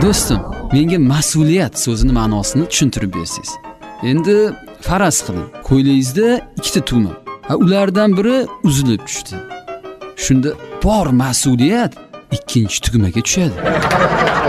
Do'stim, menga mas'uliyat so'zining ma'nosini tushuntirib bersangiz. Endi faraz qiling, qo'ylingizda ikkita tugma. Ulardan biri uzilib tushdi. Shunda bor mas'uliyat ikkinchi tugmaga tushadi.